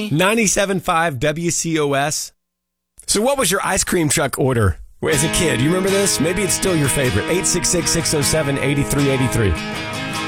me. 97.5 WCOS. So what was your ice cream truck order as a kid? You remember this? Maybe it's still your favorite. 866-607-8383.